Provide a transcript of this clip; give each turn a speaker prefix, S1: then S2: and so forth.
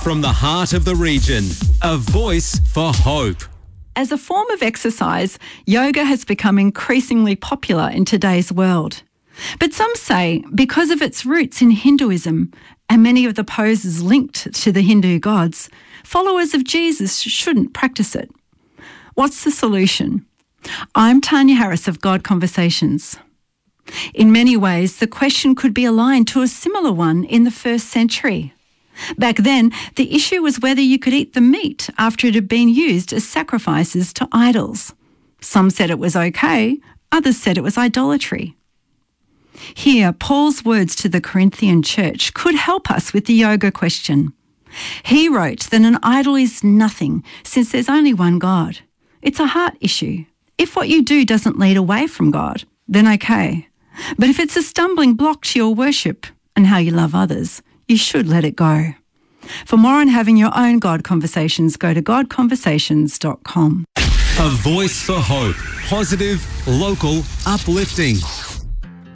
S1: From the heart of the region, a voice for hope.
S2: As a form of exercise, yoga has become increasingly popular in today's world. But some say because of its roots in Hinduism and many of the poses linked to the Hindu gods, followers of Jesus shouldn't practice it. What's the solution? I'm Tanya Harris of God Conversations. In many ways, the question could be aligned to a similar one in the first century. Back then, the issue was whether you could eat the meat after it had been used as sacrifices to idols. Some said it was okay, others said it was idolatry. Here, Paul's words to the Corinthian church could help us with the yoga question. He wrote that an idol is nothing, since there's only one God. It's a heart issue. If what you do doesn't lead away from God, then okay. But if it's a stumbling block to your worship and how you love others, you should let it go. For more on having your own God Conversations, go to godconversations.com.
S1: A voice for hope. Positive, local, uplifting.